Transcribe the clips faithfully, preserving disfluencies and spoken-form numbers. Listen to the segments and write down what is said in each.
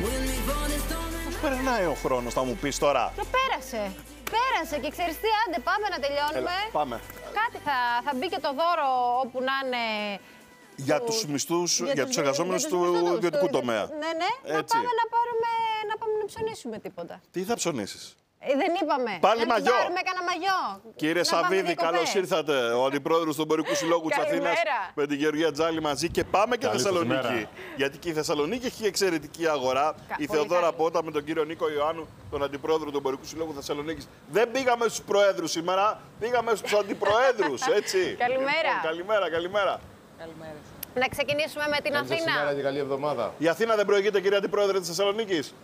Πώς περνάει ο χρόνος, θα μου πεις τώρα. Το πέρασε. Πέρασε και ξέρεις τι, άντε πάμε να τελειώνουμε. Έλα, πάμε. Κάτι θα, θα μπει και το δώρο όπου να είναι. Για του... τους μισθούς, για, για τους για εργαζόμενους του μισθωτούς, ιδιωτικού του... τομέα. Ναι, ναι, να πάμε να, πάρουμε, να πάμε να ψωνίσουμε τίποτα. Τι θα ψωνίσεις? Ε, δεν είπαμε. Πάλι να μαγιό. Πάρουμε κανένα μαγιό. Κύριε Σαββίδη, καλώς ήρθατε. Ο αντιπρόεδρος του Εμπορικού Συλλόγου της Αθήνας με την Γεωργία Τζάλη μαζί και πάμε και Θεσσαλονίκη. Γιατί και η Θεσσαλονίκη έχει εξαιρετική αγορά. Κα, η Θεοδόρα Πότα με τον κύριο Νίκο Ιωάννου, τον αντιπρόεδρο του Εμπορικού Συλλόγου Θεσσαλονίκης. Δεν πήγαμε στους προέδρους σήμερα, πήγαμε στους αντιπροέδρους, έτσι. Καλημέρα. Λοιπόν, καλημέρα, καλημέρα. Καλημέρα. Να ξεκινήσουμε με την Αθήνα. Καλημέρα και καλή εβδομάδα. Η Αθήνα δεν προηγείται, κύριε Αντιπρόεδρε της Θεσσαλονίκης?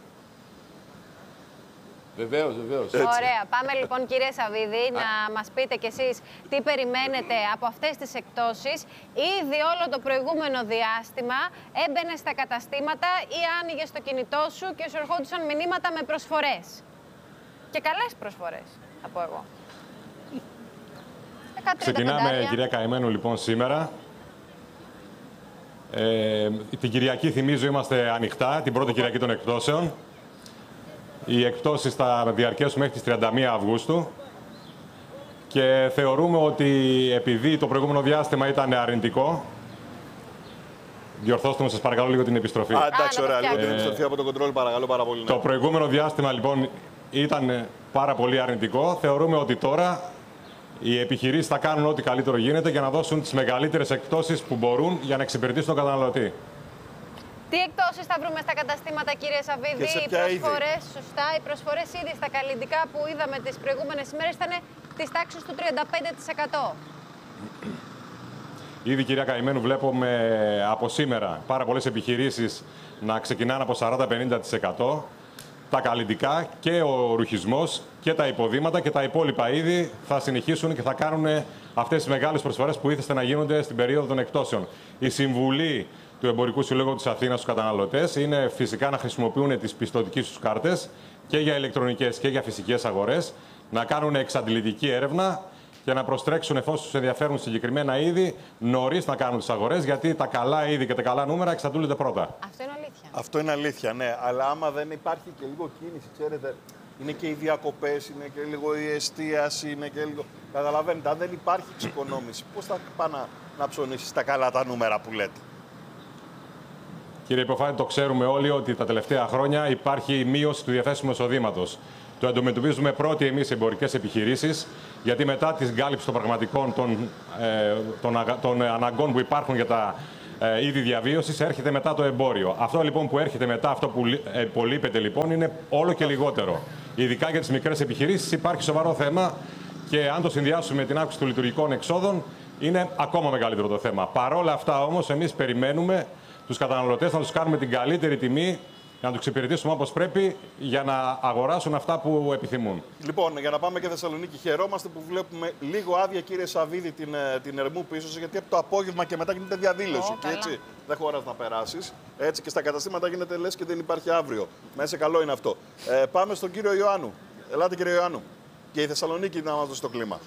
Βεβαίως, βεβαίως. Ωραία. Πάμε λοιπόν, κύριε Σαββίδη, να μας πείτε κι εσείς τι περιμένετε από αυτές τις εκπτώσεις. Ήδη όλο το προηγούμενο διάστημα έμπαινε στα καταστήματα ή άνοιγε το κινητό σου και σου ερχόντουσαν μηνύματα με προσφορές. Και καλές προσφορές, θα πω εγώ. Ξεκινάμε, κυρία Καημένου, λοιπόν, σήμερα. Ε, την Κυριακή, θυμίζω, είμαστε ανοιχτά, την πρώτη Κυριακή των εκπτώσεων. Οι εκπτώσεις θα διαρκέσουν μέχρι τις τριάντα μία Αυγούστου και θεωρούμε ότι επειδή το προηγούμενο διάστημα ήταν αρνητικό, διορθώστε μου σας παρακαλώ λίγο την επιστροφή. Α, εντάξει, ωραία, λίγο την επιστροφή από το κοντρόλ, παρακαλώ πάρα πολύ. Το προηγούμενο διάστημα λοιπόν ήταν πάρα πολύ αρνητικό. Θεωρούμε ότι τώρα οι επιχειρήσεις θα κάνουν ό,τι καλύτερο γίνεται για να δώσουν τις μεγαλύτερες εκπτώσεις που μπορούν για να εξυπηρετήσουν τον καταναλωτή. Τι εκπτώσεις θα βρούμε στα καταστήματα, κύριε Σαββίδη? Οι προσφορές, σωστά, οι προσφορές ήδη στα καλλιτικά που είδαμε τις προηγούμενες ημέρες ήταν της τάξης του τριάντα πέντε τοις εκατό. Ήδη, κυρία Καημένου, βλέπουμε από σήμερα πάρα πολλές επιχειρήσεις να ξεκινάνε από σαράντα με πενήντα τοις εκατό. Τα καλλιτικά και ο ρουχισμός και τα υποδήματα και τα υπόλοιπα είδη θα συνεχίσουν και θα κάνουν αυτές τις μεγάλες προσφορές που ήθεστε να γίνονται στην περίοδο των εκπτώσεων. Η Συμβουλή του Εμπορικού Συλλόγου της Αθήνας στους καταναλωτές είναι φυσικά να χρησιμοποιούν τις πιστωτικές τους κάρτες και για ηλεκτρονικές και για φυσικές αγορές, να κάνουν εξαντλητική έρευνα και να προστρέξουν, εφόσον τους ενδιαφέρουν συγκεκριμένα είδη, νωρίς να κάνουν τις αγορές, γιατί τα καλά είδη και τα καλά νούμερα εξαντλούνται πρώτα. Αυτό είναι αλήθεια. Αυτό είναι αλήθεια, ναι. Αλλά άμα δεν υπάρχει και λίγο κίνηση, ξέρετε, είναι και οι διακοπές, είναι και λίγο η εστίαση, είναι και λίγο... Καταλαβαίνετε, αν δεν υπάρχει εξοικονόμηση, πώς θα πάει να, να ψωνίσεις τα καλά τα νούμερα που λέτε? Κύριε Υποφάτη, το ξέρουμε όλοι ότι τα τελευταία χρόνια υπάρχει μείωση του διαθέσιμου εισοδήματος. Το αντιμετωπίζουμε πρώτοι εμείς οι εμπορικές επιχειρήσεις, γιατί μετά τη κάλυψη των πραγματικών των, ε, των, των αναγκών που υπάρχουν για τα ε, είδη διαβίωσης, έρχεται μετά το εμπόριο. Αυτό λοιπόν που έρχεται μετά, αυτό που ε, υπολείπεται λοιπόν, είναι όλο και λιγότερο. Ειδικά για τις μικρές επιχειρήσεις υπάρχει σοβαρό θέμα και αν το συνδυάσουμε με την αύξηση των λειτουργικών εξόδων, είναι ακόμα μεγαλύτερο το θέμα. Παρόλα αυτά όμως, εμείς περιμένουμε τους καταναλωτές να τους κάνουμε την καλύτερη τιμή, να τους εξυπηρετήσουμε όπως πρέπει για να αγοράσουν αυτά που επιθυμούν. Λοιπόν, για να πάμε και Θεσσαλονίκη, χαιρόμαστε που βλέπουμε λίγο άδεια, κύριε Σαββίδη, την, την Ερμού πίσω, γιατί από το απόγευμα και μετά γίνεται διαδήλωση. Oh, και έτσι δεν χωράς να περάσεις. Έτσι και στα καταστήματα γίνεται λες και δεν υπάρχει αύριο. Να είσαι καλό είναι αυτό. Ε, πάμε στον κύριο Ιωάννου. Ελάτε, κύριε Ιωάννου. Και η Θεσσαλονίκη να μας δώσει το κλίμα.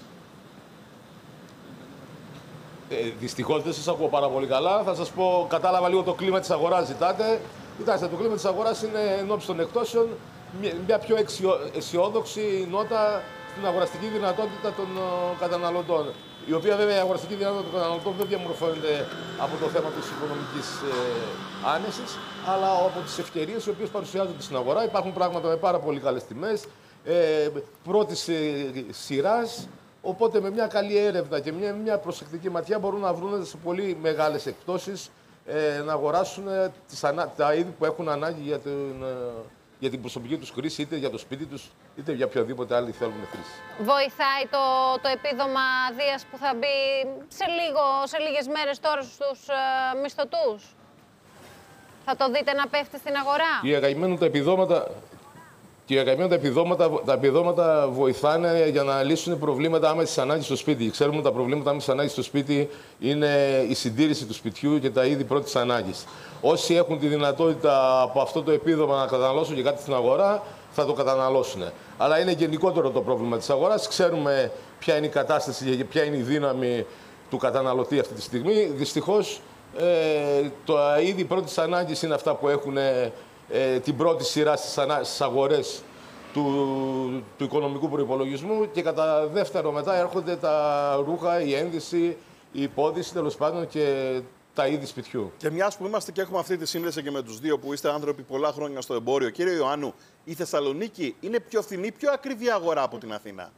Ε, δυστυχώς δεν σας ακούω πάρα πολύ καλά. Θα σας πω, κατάλαβα λίγο το κλίμα της αγοράς ζητάτε. Κοιτάξτε, το κλίμα της αγοράς είναι ενώπιση των εκπτώσεων μια πιο αισιόδοξη νότα στην αγοραστική δυνατότητα των uh, καταναλωτών. Η οποία βέβαια η αγοραστική δυνατότητα των καταναλωτών δεν διαμορφώνεται από το θέμα της οικονομικής ε, άνεσης, αλλά από τις ευκαιρίες οι οποίες παρουσιάζονται στην αγορά. Υπάρχουν πράγματα με πάρα πολύ καλές τιμές, ε, πρώτης ε, σειράς. Οπότε με μια καλή έρευνα και μια, μια προσεκτική ματιά μπορούν να βρουν σε πολύ μεγάλες εκπτώσεις ε, να αγοράσουν τις ανα... τα είδη που έχουν ανάγκη για την, ε, για την προσωπική τους χρήση, είτε για το σπίτι τους, είτε για οποιαδήποτε άλλη θέλουν χρήση. Βοηθάει το, το επίδομα Δίας που θα μπει σε, λίγο, σε λίγες μέρες τώρα στους ε, μισθωτούς? Θα το δείτε να πέφτει στην αγορά? Κύριε Καημένο, τα επιδόματα... Κύριε Καημένο, τα επιδόματα, τα επιδόματα βοηθάνε για να λύσουν προβλήματα άμεσης ανάγκης στο σπίτι. Ξέρουμε ότι τα προβλήματα άμεσης ανάγκης στο σπίτι είναι η συντήρηση του σπιτιού και τα είδη πρώτης ανάγκης. Όσοι έχουν τη δυνατότητα από αυτό το επίδομα να καταναλώσουν και κάτι στην αγορά, θα το καταναλώσουν. Αλλά είναι γενικότερο το πρόβλημα της αγοράς. Ξέρουμε ποια είναι η κατάσταση και ποια είναι η δύναμη του καταναλωτή αυτή τη στιγμή. Δυστυχώς, ε, τα είδη πρώτης ανάγκης είναι αυτά που έχουν ε, την πρώτη σειρά στις αγορές του, του οικονομικού προϋπολογισμού και κατά δεύτερο μετά έρχονται τα ρούχα, η ένδυση, η υπόδηση, τέλος πάντων και τα είδη σπιτιού. Και μιας που είμαστε και έχουμε αυτή τη σύνδεση και με τους δύο που είστε άνθρωποι πολλά χρόνια στο εμπόριο, κύριε Ιωάννου, η Θεσσαλονίκη είναι πιο φθηνή, πιο ακριβή αγορά από την Αθήνα?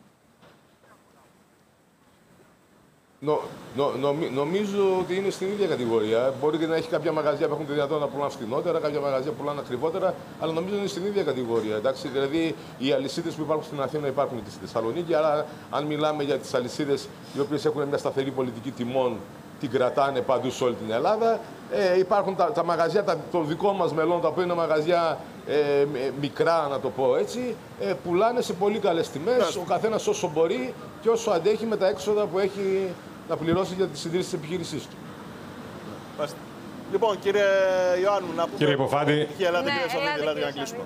Νο, νο, νο, νομίζω ότι είναι στην ίδια κατηγορία. Μπορεί και να έχει κάποια μαγαζιά που έχουν τη δυνατότητα να πουλάνε φθηνότερα, κάποια μαγαζιά που πουλάνε ακριβότερα, αλλά νομίζω ότι είναι στην ίδια κατηγορία. Εντάξει, δηλαδή, οι αλυσίδες που υπάρχουν στην Αθήνα υπάρχουν και στη Θεσσαλονίκη. Άρα, αν μιλάμε για τις αλυσίδες οι οποίες έχουν μια σταθερή πολιτική τιμών, την κρατάνε παντού σε όλη την Ελλάδα. Ε, υπάρχουν τα, τα μαγαζιά τα, των δικών μας μελών, τα οποία είναι μαγαζιά ε, μικρά, να το πω έτσι, ε, πουλάνε σε πολύ καλές τιμές. Ο καθένας όσο μπορεί και όσο αντέχει με τα έξοδα που έχει να πληρώσει για τη συντήρηση της επιχείρησής του. Λοιπόν, κύριε Ιωάννου, να πούμε... Κύριε Υποφάντη, ελάτε, ναι, κύριε Σαββίδη, ελάτε για να κλείσουμε.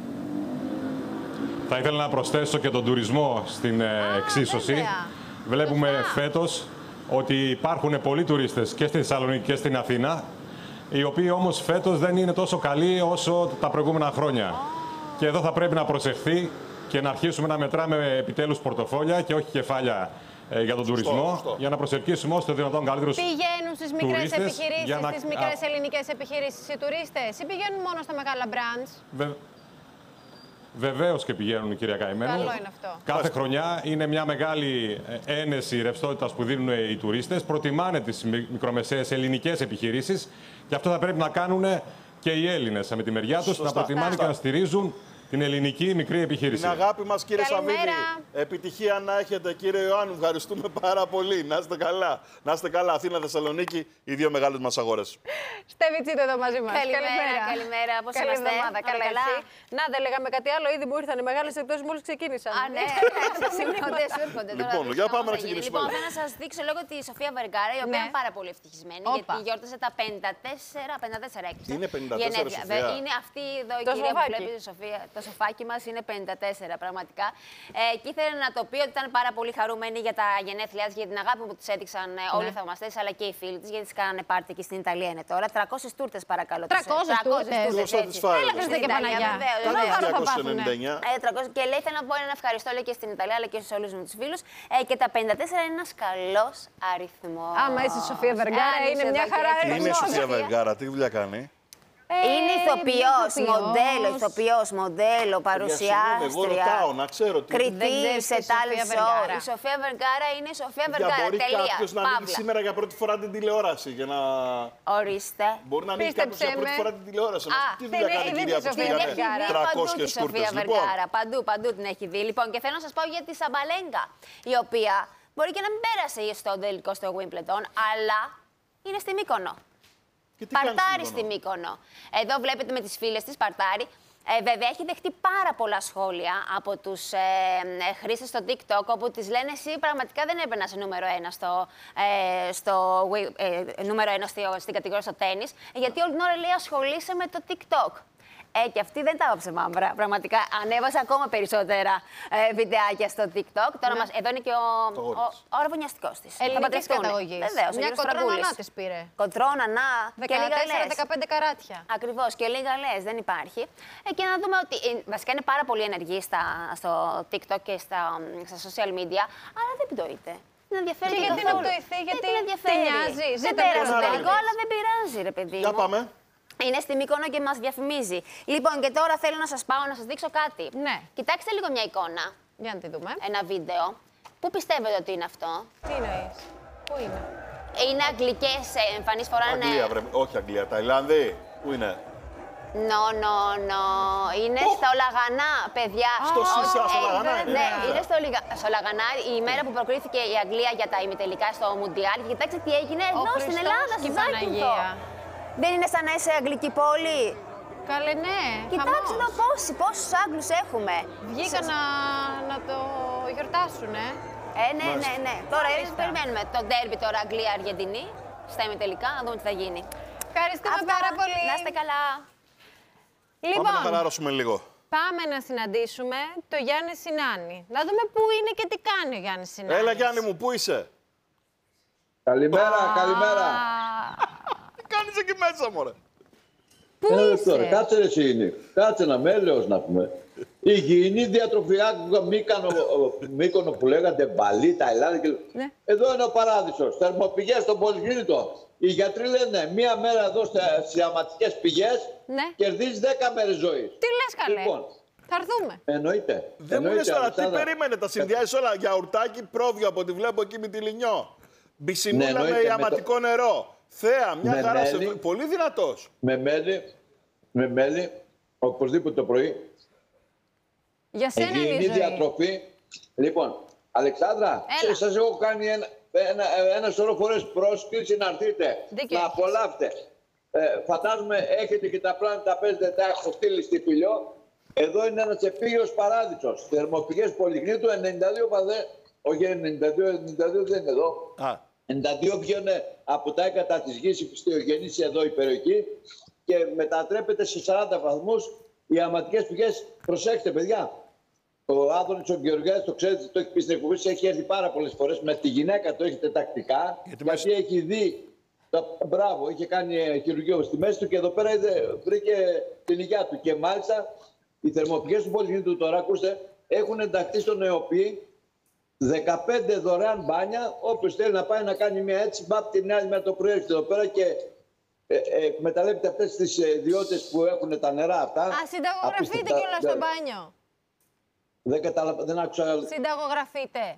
Θα ήθελα να προσθέσω και τον τουρισμό στην Α, εξίσωση. Βέβαια. Βλέπουμε Φωστά. φέτος ότι υπάρχουν πολλοί τουρίστες και στη Θεσσαλονίκη και στην Αθήνα, οι οποίοι όμως φέτος δεν είναι τόσο καλοί όσο τα προηγούμενα χρόνια. Oh. Και εδώ θα πρέπει να προσεχθεί και να αρχίσουμε να μετράμε επιτέλους πορτοφόλια και όχι κεφάλια ε, για τον τουρισμό, σωστό, σωστό. για να προσελκύσουμε όσο το δυνατόν καλύτερους τουρίστες. Πηγαίνουν στις μικρές επιχειρήσεις, να... στις μικρές Α... ελληνικές επιχειρήσεις οι τουρίστες ή πηγαίνουν μόνο στα μεγάλα brands? Βε... Βεβαίως και πηγαίνουν, κυρία Καημένη. Καλό είναι αυτό. Κάθε χρονιά είναι μια μεγάλη ένεση ρευστότητας που δίνουν οι τουρίστες. Προτιμάνε τις μικρομεσαίες ελληνικές επιχειρήσεις και αυτό θα πρέπει να κάνουν και οι Έλληνες με τη μεριά τους, να προτιμάνε Σωστά. και να στηρίζουν την ελληνική μικρή επιχείρηση. Την αγάπη μας, κύριε Σαββίδη. Επιτυχία να έχετε, κύριε Ιωάννου. Ευχαριστούμε πάρα πολύ. Να είστε καλά. Να είστε καλά. Αθήνα, Θεσσαλονίκη, οι δύο μεγάλες μας αγορές. Στέβιτσιτο εδώ μαζί μας. Καλημέρα. Καλημέρα. Καλημέρα. Πώς Καλή είμαστε? εβδομάδα. Καλά, καλά. Να, δεν λέγαμε κάτι άλλο. Ήδη μου ήρθαν οι μεγάλες εκπτώσεις μόλις ξεκίνησαν. Α, ναι. Έρχονται, σου έρχονται. Λοιπόν, για πάμε να ξεκινήσουμε. Λοιπόν, θέλω να σας δείξω λίγο τη Σοφία Βεργκάρα, η οποία είναι πάρα πολύ ευτυχισμένη, γιατί γιόρτασε τα πενήντα τέσσερα, πενήντα τέσσερα έκλεισε. Είναι πενήντα τέσσερα, Σοφία. Είναι αυτή εδώ η κυρία που βλέπει, Σοφία. Το σοφάκι μας είναι πενήντα τέσσερα πραγματικά. Ε, και ήθελε να το πει ότι ήταν πάρα πολύ χαρούμενη για τα γενέθλιά της, για την αγάπη που της έδειξαν ναι. όλοι οι θαυμαστές, αλλά και οι φίλοι της, γιατί τις κάνανε πάρτι εκεί στην Ιταλία είναι τώρα. τριακόσιες τούρτες παρακαλώ. τριακόσιες τούρτες. Έλα, Χριστέ και Παναγιά. Και λέει, θέλω να πω ένα ευχαριστώ λέει, και στην Ιταλία, αλλά και σε όλους μου τους φίλους. Ε, και τα πενήντα τέσσερα είναι ένας καλός αριθμός. Άμα είσαι η Σοφία Βεργκάρα, είναι μια χαρά αριθμός. Είναι η Σοφία Βεργκάρα, τι δουλειά κάνει? Είναι ηθοποιός, μοντέλο, ηθοποιός, μοντέλο, παρουσιάστρια. Εγώ ρωτάω, να ξέρω τι. Κριτή σε talent show. Η Σοφία Βεργκάρα είναι η Σοφία Βεργκάρα. Μπορεί κάποιος να ανοίξει σήμερα για πρώτη φορά την τηλεόραση για να... Ορίστε. Μπορεί να ανοίξει κάποιος για πρώτη φορά την τηλεόραση. Τι δουλειά κάνει η κυρία που πήγανε τριακόσιες τούρτες. Παντού, παντού την έχει δει. Λοιπόν, και θέλω να σας πω για τη Σαμπαλέγκα, η οποία μπορεί και να μην πέρασε στον τελικό στο Wimbledon, αλλά είναι στη Μύκονο. Παρτάρει στη Μύκονο. Εδώ βλέπετε με τις φίλες της Παρτάρει. Ε, βέβαια, έχει δεχτεί πάρα πολλά σχόλια από τους ε, ε, χρήστες στο TikTok, όπου τις λένε εσύ πραγματικά δεν έπαιρνα σε νούμερο ένα στο, ε, στο ε, νούμερο ένα στη, στην κατηγορία στο τένις, γιατί όλη την ώρα λέει ασχολείσαι με το TikTok. Ε, και αυτή δεν τα άποψε μαύρα. Πραγματικά ανέβασε ακόμα περισσότερα ε, βιντεάκια στο TikTok. Τώρα ναι. μας, εδώ είναι και ο, ο, ο αραβωνιαστικός της. Ελληνικής καταγωγής. Βεβαίως. Μια κοντρόνα της πήρε. Κοντρόνα, να. δεκατέσσερα δεκαπέντε καράτια. Ακριβώς. Και λίγα λες. Δεν υπάρχει. Ε, και να δούμε ότι ε, βασικά είναι πάρα πολύ ενεργή στα, στο TikTok και στα, στα social media, αλλά δεν πτωείται. Και γιατί να πτωηθεί, γιατί την νοιάζει. Δεν πέρασε το τελικό, αλλά δεν πειράζει, ρε παιδί μου. Για πάμε. Είναι στη Μύκονο και μας διαφημίζει. Λοιπόν, και τώρα θέλω να σας πάω να σας δείξω κάτι. Ναι. Κοιτάξτε λίγο μια εικόνα. Για να τη δούμε. Ένα βίντεο. Πού πιστεύετε ότι είναι αυτό? Τι εννοείς? Πού είναι? Είναι αγγλικές εμφανίσεις, φοράνε... Αγγλία, βρε... όχι Αγγλία, Ταϊλάνδη. Πού είναι? No, no, no. Είναι oh. στο Λαγανά, παιδιά. Στο oh, Σισά, στο Λαγανά. Ναι, ναι, είναι στο, Λιγα... στο Λαγανά η μέρα που προκρίθηκε η Αγγλία για τα ημιτελικά στο Μουντιάλ. Και κοιτάξτε τι έγινε εδώ oh, στην Ελλάδα, στην Ζάκυνθο. Δεν είναι σαν να είσαι αγγλική πόλη? Καλέ, ναι. Κοιτάξτε εδώ πόσοι, πόσους Άγγλους έχουμε. Βγήκαν να, να το γιορτάσουν, ε. Ε, ναι, ναι, ναι. Τώρα έτσι περιμένουμε το ντέρμπι τώρα Αγγλία-Αργεντινή. Στα ημιτελικά, να δούμε τι θα γίνει. Ευχαριστούμε Αυτά, πάρα πολύ. Να είστε καλά. Λοιπόν, πάμε να χαλαρώσουμε λίγο. Πάμε να συναντήσουμε το Γιάννη Σινάνη. Να δούμε πού είναι και τι κάνει ο Γιάννης Σινάνης. Έλα Γιάννη μου, πού είσαι? Καλημέρα, καλημέρα. Τι κάνεις εκεί μέσα, μωρέ? Πού Ένα είσαι? λεπτό, ρε. Κάτσε ρε Σίνη. Κάτσε να με έλεος να πούμε. Υγιεινή διατροφή, άκουγα Μύκονο, Μύκονο που λέγατε Μπαλί, Ταϊλάνδη και... Ναι. Εδώ είναι ο παράδεισος. Θερμοπηγές στον Πολυκλίνητο. Οι γιατροί λένε μία μέρα εδώ στις ιαματικές πηγές Ναι. κερδίζει δέκα μέρες ζωής. Τι λες καλέ. Λοιπόν, θα έρθουμε. εννοείται. Δεν μου λες τώρα, τι περίμενε, τα συνδυάζεις όλα. Γιαουρτάκι, πρόβιο από ό,τι βλέπω εκεί με τη Λινιό. Μπισινούλα Ναι, με ιαματικό το... νερό. Θέα, μια με χαρά. Σε... μέλι, πολύ δυνατός. Με μέλι, με μέλι, οπωσδήποτε το πρωί. Για σένα είναι η Υγιεινή ζωή. διατροφή. Λοιπόν, Αλεξάνδρα, Έλα. σας έχω κάνει ένα, ένα, ένα σωρό φορές πρόσκληση να έρθετε, Δίκαιο να έχεις. απολαύετε. Ε, φαντάζομαι έχετε και τα πλάνα τα παίζετε, τα έχω στείλει στη Φιλιό. Εδώ είναι ένας επίγειος παράδεισος. Θερμοπηγές Πολυκλίνητου, ενενήντα δύο παδέ, όχι ενενήντα δύο, ενενήντα δύο δεν είναι εδώ. Α. ενενήντα δύο βγαίνουν από τα έκατα της γης, η πιστιογενής εδώ η περιοχή και μετατρέπεται σε σαράντα βαθμούς οι ιαματικές πηγές. Προσέξτε παιδιά, ο Άδωνης ο Γεωργιάδης, το ξέρετε, το έχει πει στην εκπομπή, έχει έρθει πάρα πολλές φορές, με τη γυναίκα το έχετε τακτικά, Γιατί γιατί, μας... έχει δει, το, μπράβο, είχε κάνει χειρουργείο στη μέση του και εδώ πέρα είδε, βρήκε την υγεία του και μάλιστα οι θερμοπηγές του Πολυκλίνητου τώρα, ακούστε, έχουν ενταχθεί στο ΝΕΟΠΗ δεκαπέντε δωρεάν μπάνια. Όποιος θέλει να πάει να κάνει μια έτσι, μπαπ την άλλη μέρα το πρωί έρχεται εδώ πέρα και ε, ε, εκμεταλλεύεται αυτές τις ιδιότητες που έχουν τα νερά αυτά. Α, συνταγογραφείτε κιόλας στο μπάνιο. Δεν καταλαβα... δεν άκουσα. Συνταγογραφείτε.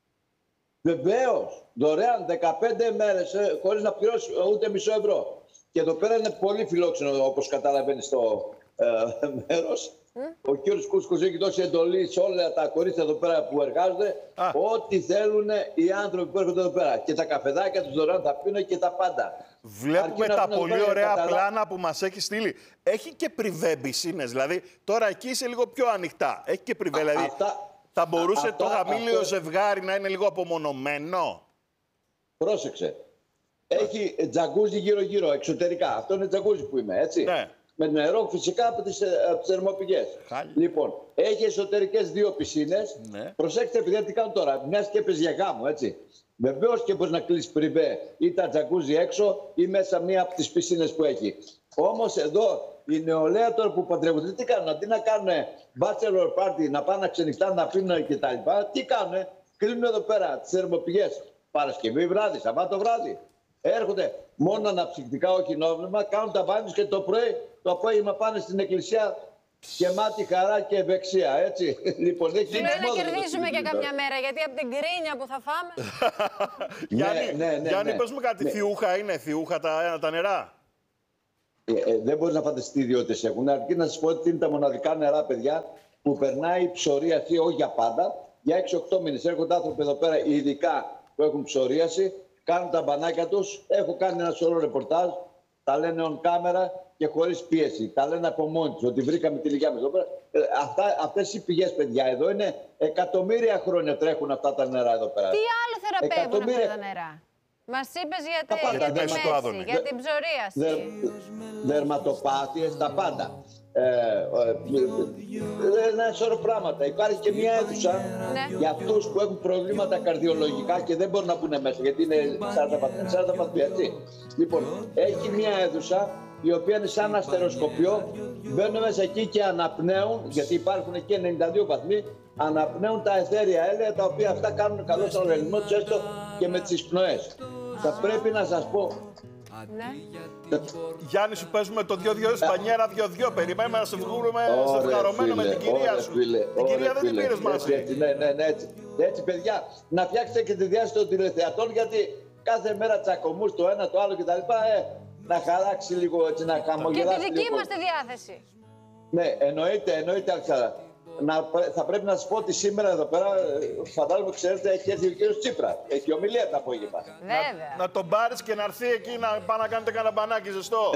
Βεβαίως, δωρεάν δεκαπέντε μέρες ε, χωρίς να πληρώσει ούτε μισό ευρώ. Και εδώ πέρα είναι πολύ φιλόξενο, όπως καταλαβαίνεις, στο ε, μέρος. Mm. Ο κύριος Κούσκος έχει δώσει εντολή σε όλα τα κορίτσια εδώ πέρα που εργάζονται. Ah. Ό,τι θέλουν οι άνθρωποι που έρχονται εδώ πέρα. Και τα καφεδάκια τους δωρεάν θα πίνουν και τα πάντα. Βλέπουμε τα πολύ ωραία κατάλα... πλάνα που μας έχει στείλει. Έχει και πριβέ μπισίνες, δηλαδή τώρα εκεί είσαι λίγο πιο ανοιχτά. Έχει και πριβέ, δηλαδή αυτά... θα μπορούσε αυτά... το γαμήλιο αυτό... ζευγάρι να είναι λίγο απομονωμένο. Πρόσεξε. Έχει τζαγκούζι γύρω-γύρω, εξωτερικά. Αυτό είναι τζαγκούζι που είμαι, έτσι. Ναι. Με νερό φυσικά από τις, από τις θερμοπηγές. Λοιπόν, έχει εσωτερικές δύο πισίνες. Ναι. Προσέξτε, παιδιά, τι κάνω τώρα. Μια και έπαιζε για γάμο, έτσι. Βεβαίως και μπορεί να κλείσει πριβέ ή τα τζακούζι έξω ή μέσα μία από τις πισίνες που έχει. Όμως εδώ η νεολαία τώρα που παντρεύονται, τι κάνουν, αντί να κάνουν bachelor party, να πάνε να ξενυχτάνε, να πίνουν κτλ. Τι κάνουν, κλείνουν εδώ πέρα τις θερμοπηγές Παρασκευή βράδυ, Σαββάτο βράδυ. Έρχονται μόνο αναψυκτικά, όχι νόβλημα, κάνουν τα μπάνια και το πρωί, το απόγευμα πάνε στην εκκλησία γεμάτη χαρά και ευεξία, έτσι. Λοιπόν, έχει Λέει να κερδίσουμε και καμιά μέρα, γιατί από την κρίνια που θα φάμε. Γιάννη, ναι, ναι, ναι, Γιάννη, ναι. πες μου κάτι, ναι. θιούχα είναι, θιούχα τα, τα νερά. Ε, ε, δεν μπορεί να φανταστεί τι ιδιότητες έχουν. Αρκεί να σας πω ότι είναι τα μοναδικά νερά, παιδιά, που περνάει ψωρίαση, όχι για πάντα. Για έξι οκτώ μήνες έρχονται άνθρωποι εδώ πέρα, ειδικά που έχουν ψωρίαση, κάνουν τα μπανάκια τους. Έχω κάνει ένα σωρό ρεπορτάζ, τα λένε on camera και χωρίς πίεση. Τα λένε από μόνοι τους, ότι βρήκαμε τη λυγιά μας εδώ πέρα. Ε, αυτά, αυτές οι πηγές, παιδιά, εδώ είναι εκατομμύρια χρόνια τρέχουν αυτά τα νερά εδώ πέρα. Τι άλλο θεραπεύουν εκατομμύρια... αυτά τα νερά. Μας είπες για, τε, πάντα, για τη ναι, μέση, για την ψωρίαση. Δερ, δερματοπάθειες, τα πάντα. Ε, ε, ε, ένα σωρό πράγματα. Υπάρχει και μια αίθουσα ναι. για αυτούς που έχουν προβλήματα καρδιολογικά και δεν μπορούν να μπουν μέσα γιατί είναι σαράντα βαθμοί, έτσι. Λοιπόν, έχει μια αίθουσα η οποία είναι σαν αστεροσκοπιό. Μπαίνουν μέσα εκεί και αναπνέουν, γιατί υπάρχουν και ενενήντα δύο βαθμοί, αναπνέουν τα αιθέρια έλαια τα οποία αυτά κάνουν καλό στον οργανισμό τους, έστω και με τις πνοές. Θα πρέπει να σας πω. Ναι. Γιάννη, σου παίζουμε το δύο δύο Σπανιέρα δύο δύο. Περιμένουμε να σε βγούμε ζευγαρωμένο με την κυρία ωραία, σου. Φίλε, την κυρία ωραία, δεν την φίλε, πήρες μαζί. Έτσι, ναι, ναι, ναι, έτσι. Έτσι, παιδιά, να φτιάξετε και τη διάσταση των τηλεθεατών, γιατί κάθε μέρα τσακωμούς το ένα, το άλλο κτλ. Ε, να χαράξει λίγο, έτσι, να χαμογελάσει. Και τη δική λίγο. μας τη διάθεση. Ναι, εννοείται, εννοείται, Αλεξάνδρα. Να, θα πρέπει να σας πω ότι σήμερα εδώ πέρα, φαντάζομαι ξέρετε, έχει έρθει ο κύριος Τσίπρα. Έχει ομιλία το απόγευμα. Βέβαια. Να, να τον πάρεις και να έρθει εκεί να πάει να κάνετε κανένα μπανάκι ζεστό.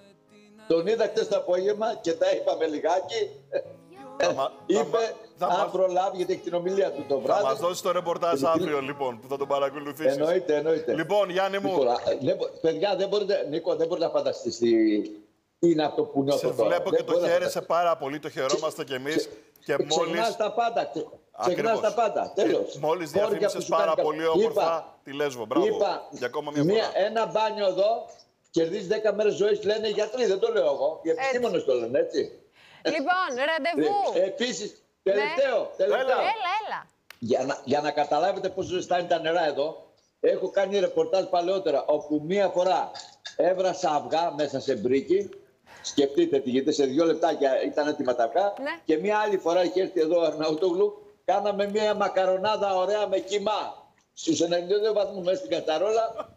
Τον είδα χτες το απόγευμα και τα είπαμε λιγάκι. μα, Είπε, θα, αν θα, προλάβει, γιατί έχει την ομιλία του το βράδυ. Θα μας δώσει το ρεπορτάζ αύριο, λοιπόν, που θα τον παρακολουθήσεις. Εννοείται, εννοείται. Λοιπόν, Γιάννη μου. Λοιπόν, δεν, παιδιά, δεν μπορείτε, Νίκο, δεν μπορείτε να φανταστείς τι είναι αυτό που νιώθω σε τώρα. βλέπω δεν και το χαίρεσαι πάρα πολύ, το χαιρόμαστε κι εμείς. Και μόλις... Ξεχνάς τα πάντα, ξεχνάς τα πάντα, τέλος. Μόλις διαφήμισες πάρα πολύ όμορφα είπα, τη Λέσβο. Μπράβο, είπα, για ακόμα μια μία, φορά. ένα μπάνιο εδώ κερδίζει δέκα μέρες ζωής, λένε οι γιατροί, δεν το λέω εγώ. Οι επιστήμονες το λένε, έτσι. Λοιπόν, ραντεβού. Ε, επίσης, τελευταίο, ναι. τελευταίο. Έλα, έλα. Για να, για να καταλάβετε πόσο ζεστά είναι τα νερά εδώ, έχω κάνει ρεπορτάζ παλαιότερα, όπου μία φορά έβρασα αυγά μέσα σε μπρίκι. Σκεφτείτε τι γίνεται, σε δύο λεπτάκια ήταν έτοιμα τα αυγά. Ναι. Και μία άλλη φορά είχε έρθει εδώ ο Αρναούτογλου, κάναμε μία μακαρονάδα ωραία με κιμά. Στους ενενήντα δύο βαθμούς μέσα στην κατσαρόλα.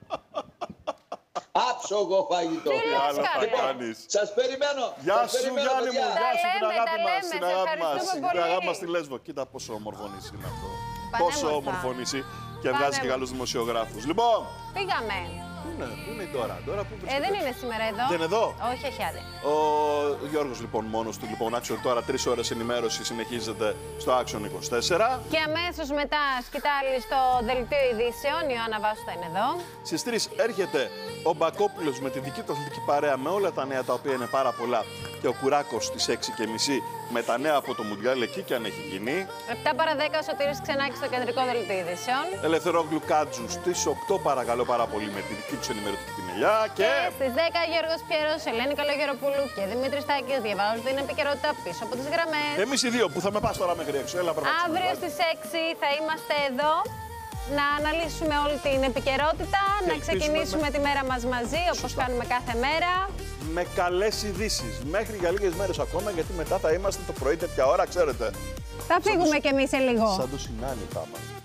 Άψογο φαγητό. Τι άλλο θα κάνεις. Σας περιμένω. Γεια σας σου περιμένω, Γιάννη μου, παιδιά. γεια σου την λέμε, αγάπη τα μας, λέμε, την σε αγάπη μας, ευχαριστούμε την πολύ. αγάπη μας στη Λέσβο. Κοίτα πόσο ομορφωνής είναι αυτό. Πανέμορφα. Πόσο ομορφωνής και βγάζει και καλούς δημοσιογράφους. Λοιπόν, Πήγαμε. πού είναι, πού είναι τώρα, τώρα πού Ε, βρίσκεται. δεν είναι σήμερα εδώ. Δεν είναι εδώ. Όχι, έχει άδεια. Ο Γιώργος λοιπόν μόνος του, λοιπόν, Action τώρα, τρεις ώρες ενημέρωση συνεχίζεται στο Action είκοσι τέσσερα. Και αμέσως μετά σκητάλη στο δελτίο ειδήσεων, η Ιωάννα Βάσου θα είναι εδώ. Στις τρεις έρχεται ο Μπακόπουλος με τη δική του αθλητική παρέα με όλα τα νέα τα οποία είναι πάρα πολλά και ο Κουράκος στις έξι και μισή με τα νέα από το Μουντιάλ εκεί και αν έχει γίνει. επτά παρά δέκα ο Σωτήρης Ξενάκης στο κεντρικό δελτίο ειδήσεων. Ελευθερόγλου Κάτζου στις οκτώ παρακαλώ πάρα πολύ με τη δική τους ενημερωτική επιμελιά. Και, και στις δέκα Γιώργος Πιέρος, Ελένη Καλογεροπούλου και Δημήτρης Τάκης διαβάζουν την επικαιρότητα πίσω από τις γραμμές. Εμείς οι δύο που θα με πας τώρα μέχρι έξω. Έλα, αύριο στις έξι θα είμαστε εδώ να αναλύσουμε όλη την επικαιρότητα, να ξεκινήσουμε με... τη μέρα μας μαζί, όπως Σωστά. κάνουμε κάθε μέρα. Με καλές ειδήσεις. Μέχρι για λίγες μέρες ακόμα, γιατί μετά θα είμαστε το πρωί τέτοια ώρα, ξέρετε. Θα φύγουμε κι εμείς σε λίγο. Σαν το Σινάνι θα είμαστε.